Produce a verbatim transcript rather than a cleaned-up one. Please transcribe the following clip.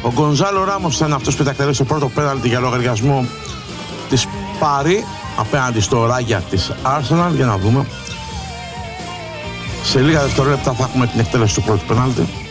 Ο Γκονζάλο Ράμος ήταν αυτός που θα εκτελέσει το πρώτο πέναλτι για λογαριασμό της Πάρη απέναντι στο Ράγια της Arsenal. Για να δούμε. Σε λίγα δευτερόλεπτα θα έχουμε την εκτέλεση του πρώτου πέναλτι.